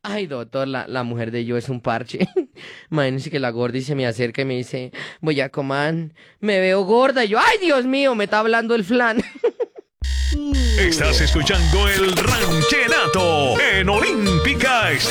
Ay, doctor, la mujer de yo es un parche. Imagínese que la gorda y se me acerca y me dice, voy a comer, me veo gorda. Y yo, ay, Dios mío, me está hablando el flan. Estás escuchando el Ranchenato en Olímpica Estéreo.